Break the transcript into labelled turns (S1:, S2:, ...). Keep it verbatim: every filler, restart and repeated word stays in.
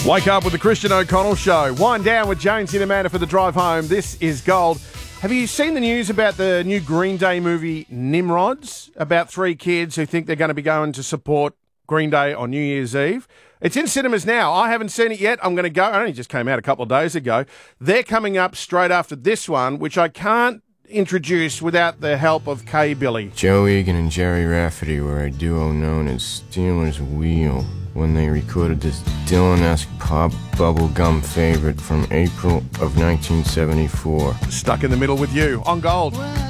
S1: Wake up with the Christian O'Connell Show. Wind down with Jones and Amanda for the drive home. This is Gold. Have you seen the news about the new Green Day movie Nimrods? About three kids who think they're going to be going to support Green Day on New Year's Eve. It's in cinemas now. I haven't seen it yet. I'm going to go. It only just came out a couple of days ago. They're coming up straight after this one, which I can't introduce without the help of K-Billy.
S2: Joe Egan and Jerry Rafferty were a duo known as Steelers Wheel when they recorded this Dylan-esque pop bubblegum favorite from April of nineteen seventy-four.
S1: Stuck in the middle with you on Gold.